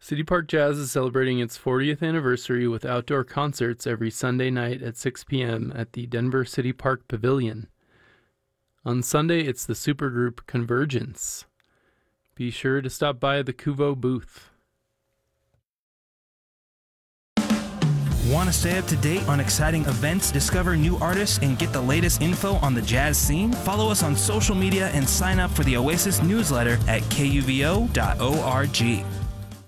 City Park Jazz is celebrating its 40th anniversary with outdoor concerts every Sunday night at 6 p.m. at the Denver City Park Pavilion. On Sunday, it's the supergroup Convergence. Be sure to stop by the Kuvo booth. Want to stay up to date on exciting events, discover new artists, and get the latest info on the jazz scene? Follow us on social media and sign up for the Oasis newsletter at kuvo.org.